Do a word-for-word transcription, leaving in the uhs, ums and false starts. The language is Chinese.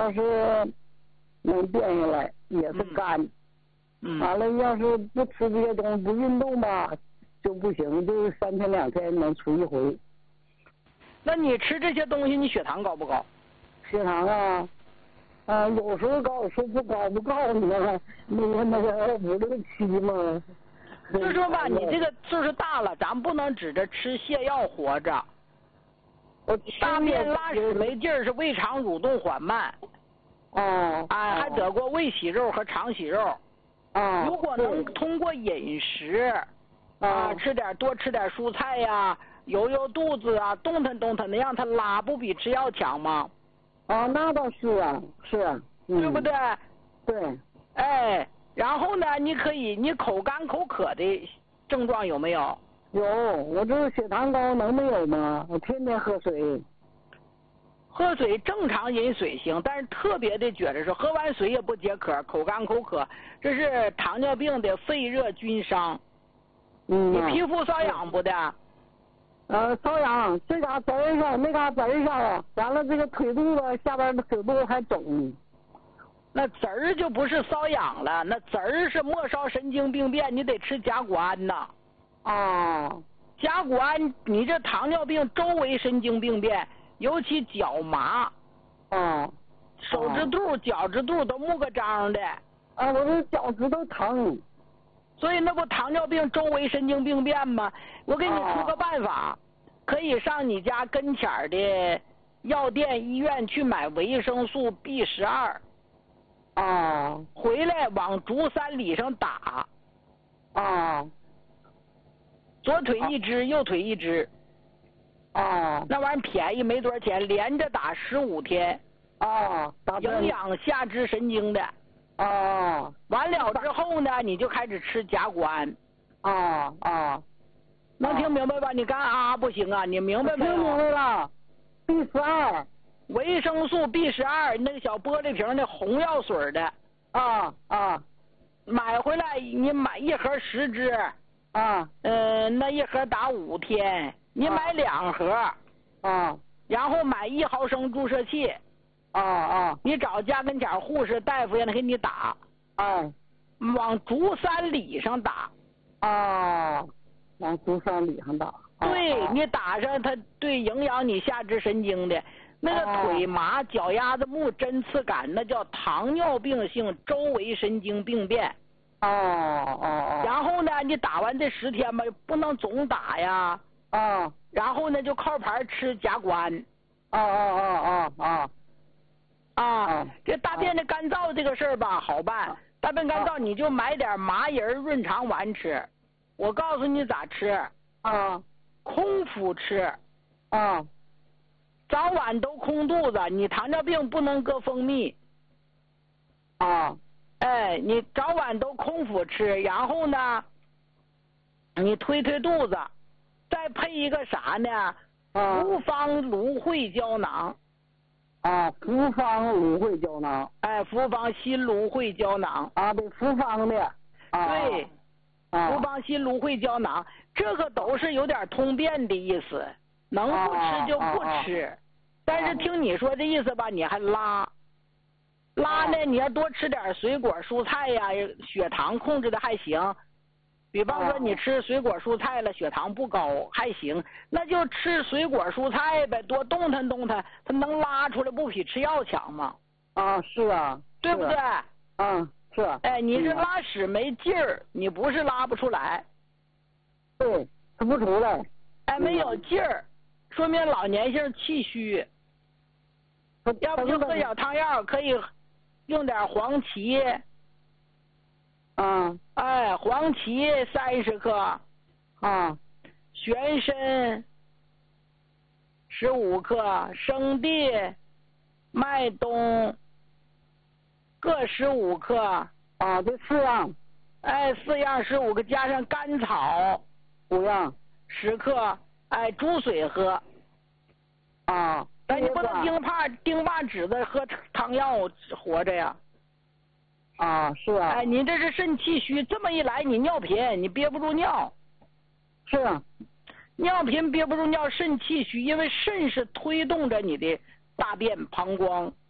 要是能变下来，也是肝。 嗯。 完了，要是不吃这些东西，不运动吧，就不行，就是三天两天能出一回。 那你吃这些东西，你血糖高不高？ 血糖啊，啊，有时候高，有时候不高，不告诉你了，那个那个五六七嘛。 就说吧，你这个岁数大了，咱不能指着吃泻药活着。 我大便拉屎没劲儿，是胃肠蠕动缓慢。 哦。 哎，还得过胃息肉和肠息肉。 啊。 如果能通过饮食，啊，吃点多吃点蔬菜呀，揉揉肚子啊，动弹动弹的，让它拉，不比吃药强吗？ 啊，那倒是啊，是啊。 对不对？ 对。 哎。然后呢，你可以，你口干口渴的症状有没有？ 有，我这血糖高能没有吗？我天天喝水。 喝水正常饮水行，但是特别的觉得说喝完水也不解渴，口干口渴，这是糖尿病的肺热菌伤。 嗯。 你皮肤瘙痒不的？ 呃，瘙痒，这嘎滋儿上，那嘎滋儿上，完了这个腿肚子下边的腿肚子还肿。 那籽儿就不是瘙痒了，那籽儿是末梢神经病变，你得吃甲钴胺呐。 啊。 甲钴胺，你这糖尿病周围神经病变，尤其脚麻。 啊。 手指肚、脚趾肚都木个张的。 啊，我这脚趾头疼。 所以那不糖尿病周围神经病变吗？我给你出个办法， 啊、 可以上你家跟前儿的药店、医院去买维生素 B 十二。 啊， 回来往足三里上打。 啊， 左腿一支，啊、右腿一支。 啊， 那玩意儿便宜，没多少钱，连着打十五天。 啊， 营养下肢神经的。 啊， 完了之后呢，你就开始吃甲钴胺。 啊啊， 能听明白吧？你干啊不行啊，你明白没有？ 听明白了。B 十二。 维生素 B 十二，那个小玻璃瓶的红药水的。 啊啊， 买回来你买一盒十支。 啊。 呃，那一盒打五天，你买两盒。 啊。 然后买一毫升注射器。 啊啊。 你找家跟前护士大夫让他给你打。 哎。 往足三里上打。 啊。往足三里上打。 对， 啊、 你打上它，对营养你下肢神经的。那个腿麻、脚丫子木、针刺感，那叫糖尿病性周围神经病变。 哦哦哦。 然后呢，你打完这十天吧，不能总打呀。 啊。 然后呢，就靠牌吃甲钴胺。 啊啊啊啊啊！啊，这大便的干燥这个事儿吧，好办。大便干燥，你就买点麻仁润肠丸吃。我告诉你咋吃。 啊。 空腹吃。 啊。 早晚都空肚子，你糖尿病不能搁蜂蜜。 啊。 哎，你早晚都空腹吃，然后呢，你推推肚子，再配一个啥呢？复方芦荟胶囊。 啊，复方芦荟胶囊。 哎，复方新芦荟胶囊。 啊，对，复方的。啊、 对。 啊。 复方新芦荟胶囊，这个都是有点通便的意思，能不吃就不吃。啊啊啊但是听你说这意思吧，你还拉，拉呢，你要多吃点水果蔬菜呀，血糖控制的还行。比方说你吃水果蔬菜了，血糖不高还行，那就吃水果蔬菜呗，多动弹动弹，它能拉出来，不比吃药强吗？ 啊，是啊， 对不对？ 嗯，是。 哎，你是拉屎没劲儿，你不是拉不出来。 对，吃不出来。 哎，没有劲儿。说明老年性气虚，要不就喝小汤药，可以用点黄芪。 啊。 哎，黄芪三十克。 啊。 玄参十五克，生地、麦冬各十五克。 啊，这四样。 哎，四样十五克，加上甘草五样十克。哎，煮水喝。 啊， 但你不能盯怕盯把指子喝汤药活着呀。 啊，是啊。 哎，你这是肾气虚，这么一来你尿频，你憋不住尿。 是啊。 尿频憋不住尿，肾气虚，因为肾是推动着你的大便膀胱